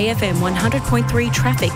BFM 100.3 traffic.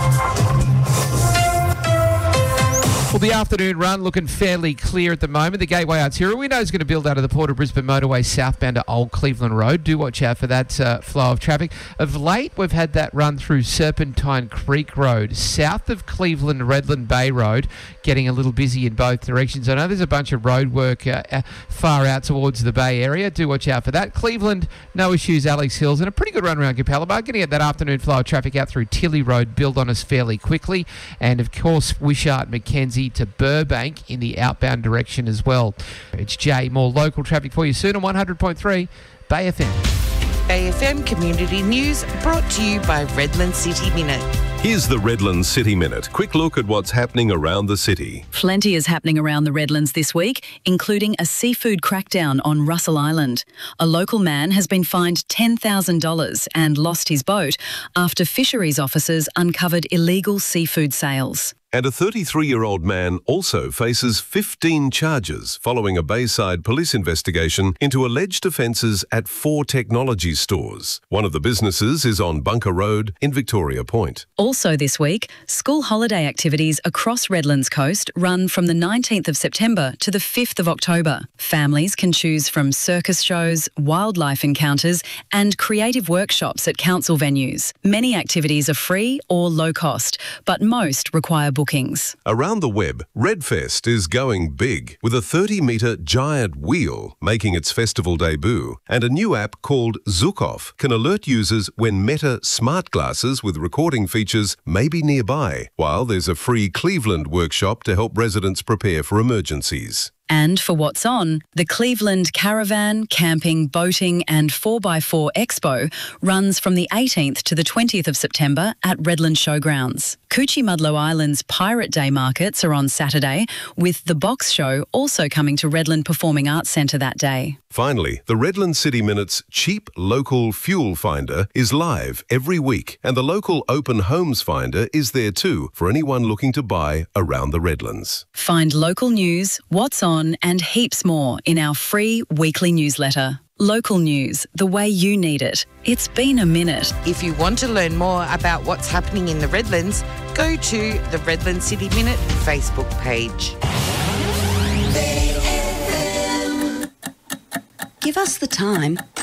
Well, the afternoon run looking fairly clear at the moment. The Gateway Arterial we know is going to build out of the Port of Brisbane motorway southbound to Old Cleveland Road. Do watch out for that flow of traffic. Of late, we've had that run through Serpentine Creek Road, south of Cleveland Redland Bay Road, getting a little busy in both directions. I know there's a bunch of road work far out towards the Bay area. Do watch out for that. Cleveland, no issues, Alex Hills, and a pretty good run around Capalaba. Going to get that afternoon flow of traffic out through Tilly Road, build on us fairly quickly. And, of course, Wishart, Mackenzie to Burbank in the outbound direction as well. It's Jay. More local traffic for you soon on 100.3 Bay FM. Bay FM Community News brought to you by Redland City Minute. Here's the Redlands City Minute. Quick look at what's happening around the city. Plenty is happening around the Redlands this week, including a seafood crackdown on Russell Island. A local man has been fined $10,000 and lost his boat after fisheries officers uncovered illegal seafood sales. And a 33-year-old man also faces 15 charges following a Bayside police investigation into alleged offences at 4 technology stores. One of the businesses is on Bunker Road in Victoria Point. Also this week, school holiday activities across Redlands Coast run from the 19th of September to the 5th of October. Families can choose from circus shows, wildlife encounters and creative workshops at council venues. Many activities are free or low cost, but most require bookings. Around the web, Redfest is going big, with a 30-metre giant wheel making its festival debut, and a new app called Zukoff can alert users when Meta smart glasses with recording features may be nearby, while there's a free Cleveland workshop to help residents prepare for emergencies. And for What's On, the Cleveland Caravan, Camping, Boating and 4x4 Expo runs from the 18th to the 20th of September at Redland Showgrounds. Coochie-Mudlow Island's Pirate Day markets are on Saturday, with the Box Show also coming to Redland Performing Arts Centre that day. Finally, the Redland City Minute's cheap local fuel finder is live every week, and the local open homes finder is there too for anyone looking to buy around the Redlands. Find local news, What's On and heaps more in our free weekly newsletter. Local news, the way you need it. It's been a minute. If you want to learn more about what's happening in the Redlands, go to the Redland City Minute Facebook page. Give us the time.